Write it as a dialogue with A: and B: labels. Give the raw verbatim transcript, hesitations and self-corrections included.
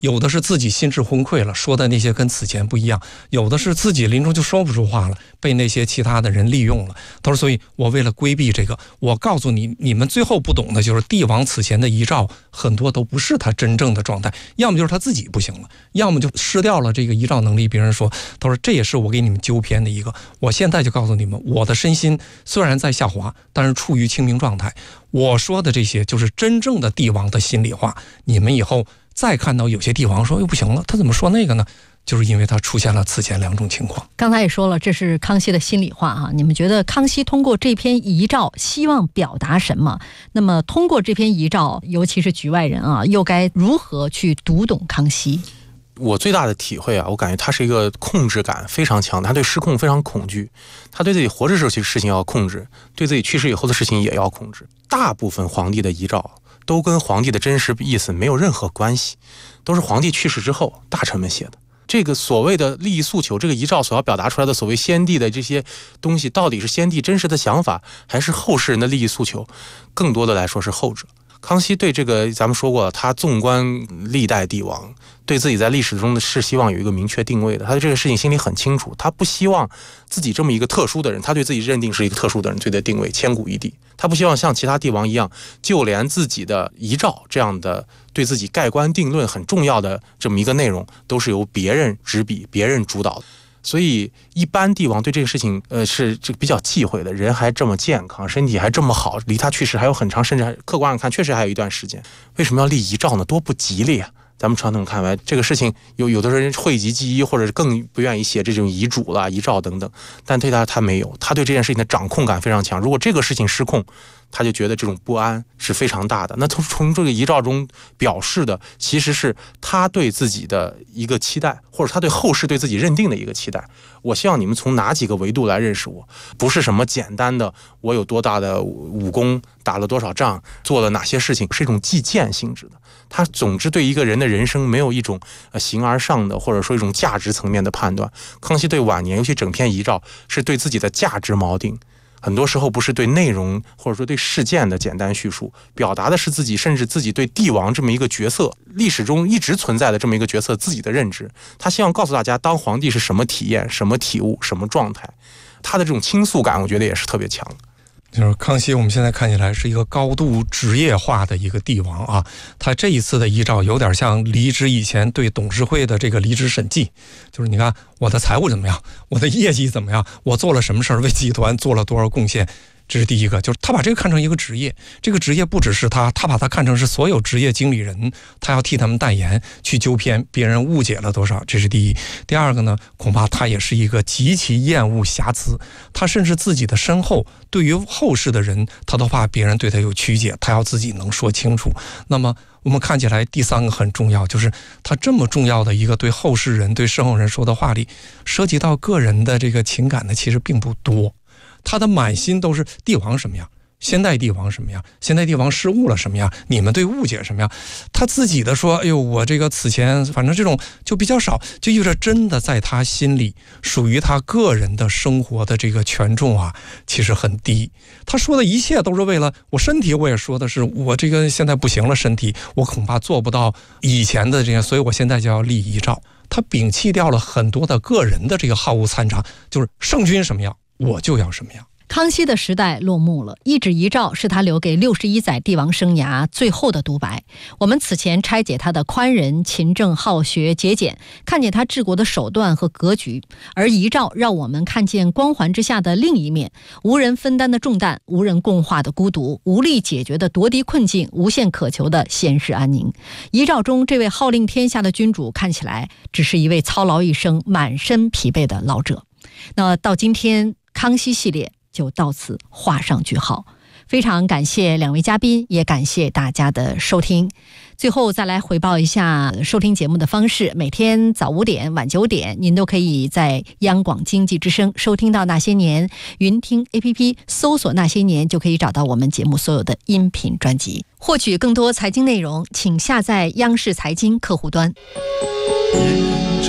A: 有的是自己心智崩溃了，说的那些跟此前不一样，有的是自己临终就说不出话了，被那些其他的人利用了。他说，所以我为了规避这个，我告诉你，你们最后不懂的就是帝王此前的遗诏很多都不是他真正的状态，要么就是他自己不行了，要么就失掉了这个遗诏能力。别人说，他说这也是我给你们纠偏的一个，我现在就告诉你们，我的身心虽然在下滑，但是处于清明状态。我说的这些就是真正的帝王的心里话，你们以后再看到有些帝王说又不行了，他怎么说那个呢？就是因为他出现了此前两种情况。
B: 刚才也说了，这是康熙的心里话啊。你们觉得康熙通过这篇遗诏希望表达什么？那么通过这篇遗诏，尤其是局外人啊，又该如何去读懂康熙？
C: 我最大的体会啊，我感觉他是一个控制感非常强的，他对失控非常恐惧，他对自己活着时候的事情要控制，对自己去世以后的事情也要控制。大部分皇帝的遗诏都跟皇帝的真实意思没有任何关系，都是皇帝去世之后大臣们写的。这个所谓的利益诉求，这个遗诏所要表达出来的所谓先帝的这些东西，到底是先帝真实的想法，还是后世人的利益诉求？更多的来说是后者。康熙对这个咱们说过了，他纵观历代帝王，对自己在历史中的是希望有一个明确定位的，他对这个事情心里很清楚，他不希望自己这么一个特殊的人，他对自己认定是一个特殊的人，对的定位千古一帝，他不希望像其他帝王一样，就连自己的遗诏这样的对自己盖棺定论很重要的这么一个内容，都是由别人执笔、别人主导的。所以一般帝王对这个事情呃是这个比较忌讳的，人还这么健康，身体还这么好，离他去世还有很长，甚至还客观上看确实还有一段时间，为什么要立遗诏呢？多不吉利啊！咱们传统看来这个事情有有的人讳疾忌医，或者是更不愿意写这种遗嘱啦、遗诏等等，但对他他没有，他对这件事情的掌控感非常强。如果这个事情失控，他就觉得这种不安是非常大的。那从从这个遗诏中表示的，其实是他对自己的一个期待，或者他对后世对自己认定的一个期待。我希望你们从哪几个维度来认识我，不是什么简单的我有多大的武功，打了多少仗，做了哪些事情，是一种计件性质的。他总之对一个人的人生没有一种呃形而上的，或者说一种价值层面的判断。康熙对晚年，尤其整篇遗诏，是对自己的价值锚定。很多时候不是对内容或者说对事件的简单叙述，表达的是自己甚至自己对帝王这么一个角色，历史中一直存在的这么一个角色自己的认知。他希望告诉大家当皇帝是什么体验、什么体悟、什么状态。他的这种倾诉感我觉得也是特别强的。
A: 就是康熙我们现在看起来是一个高度职业化的一个帝王啊，他这一次的遗诏有点像离职以前对董事会的这个离职审计，就是你看我的财务怎么样，我的业绩怎么样，我做了什么事儿，为集团做了多少贡献。这是第一个，就是他把这个看成一个职业，这个职业不只是他，他把他看成是所有职业经理人，他要替他们代言，去纠偏别人误解了多少，这是第一。第二个呢，恐怕他也是一个极其厌恶瑕疵，他甚至自己的身后对于后世的人，他都怕别人对他有曲解，他要自己能说清楚。那么我们看起来第三个很重要，就是他这么重要的一个对后世人、对身后人说的话里，涉及到个人的这个情感的其实并不多。他的满心都是帝王什么样，现代帝王什么样，现代帝王失误了什么样，你们对误解什么样。他自己的说，哎呦，我这个此前反正这种就比较少，就意味着真的在他心里属于他个人的生活的这个权重啊，其实很低。他说的一切都是为了我身体，我也说的是我这个现在不行了，身体我恐怕做不到以前的这些，所以我现在就要立遗诏。他摒弃掉了很多的个人的这个好恶参差，就是圣君什么样我就要什么样。
B: 康熙的时代落幕了，一纸遗诏是他留给六十一载帝王生涯最后的独白。我们此前拆解他的宽仁、勤政、好学、节俭，看见他治国的手段和格局，而遗诏让我们看见光环之下的另一面，无人分担的重担，无人共话的孤独，无力解决的夺嫡困境，无限渴求的现世安宁。遗诏中这位号令天下的君主看起来只是一位操劳一生、满身疲惫的老者。那到今天康熙系列就到此画上句号。非常感谢两位嘉宾，也感谢大家的收听。最后再来回报一下收听节目的方式，每天早五点晚九点您都可以在央广经济之声收听到那些年，云听 A P P 搜索那些年就可以找到我们节目所有的音频专辑。获取更多财经内容请下载央视财经客户端。